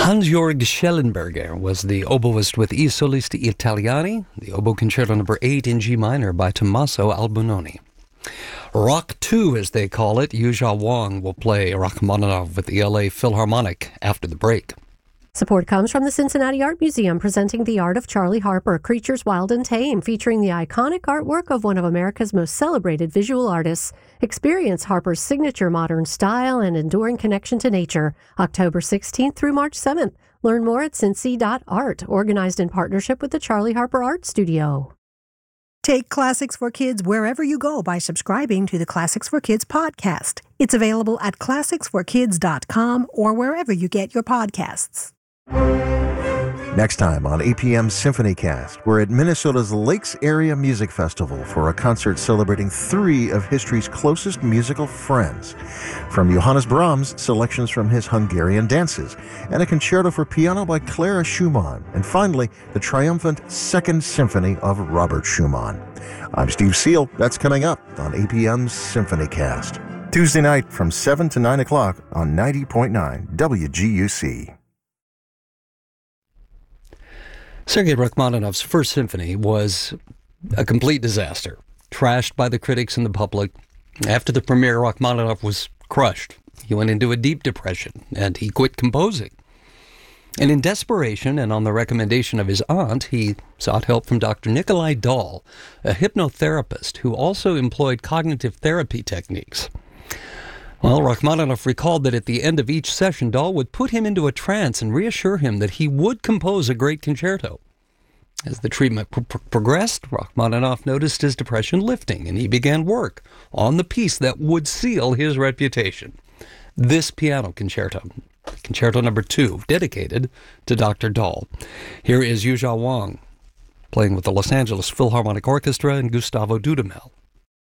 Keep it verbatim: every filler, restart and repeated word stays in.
Hans-Jörg Schellenberger was the oboist with I Solisti Italiani, the Oboe Concerto Number eight in G minor by Tommaso Albinoni. Rock two, as they call it, Yuzha Wang will play Rachmaninoff with the L A Philharmonic after the break. Support comes from the Cincinnati Art Museum, presenting The Art of Charlie Harper, Creatures Wild and Tame, featuring the iconic artwork of one of America's most celebrated visual artists. Experience Harper's signature modern style and enduring connection to nature, October sixteenth through March seventh. Learn more at cincy dot art, organized in partnership with the Charlie Harper Art Studio. Take Classics for Kids wherever you go by subscribing to the Classics for Kids podcast. It's available at classics for kids dot com or wherever you get your podcasts. Next time on A P M SymphonyCast, we're at Minnesota's Lakes Area Music Festival for a concert celebrating three of history's closest musical friends. From Johannes Brahms, selections from his Hungarian dances, and a concerto for piano by Clara Schumann, and finally, the triumphant Second Symphony of Robert Schumann. I'm Steve Seal. That's coming up on A P M SymphonyCast. Tuesday night from seven to nine o'clock on ninety point nine W G U C. Sergei Rachmaninoff's First Symphony was a complete disaster, trashed by the critics and the public. After the premiere, Rachmaninoff was crushed. He went into a deep depression, and he quit composing. And in desperation, and on the recommendation of his aunt, he sought help from Doctor Nikolai Dahl, a hypnotherapist who also employed cognitive therapy techniques. Well, Rachmaninoff recalled that at the end of each session, Dahl would put him into a trance and reassure him that he would compose a great concerto. As the treatment pro- pro- progressed, Rachmaninoff noticed his depression lifting, and he began work on the piece that would seal his reputation. This piano concerto, Concerto Number two, dedicated to Doctor Dahl. Here is Yuzha Wang playing with the Los Angeles Philharmonic Orchestra and Gustavo Dudamel.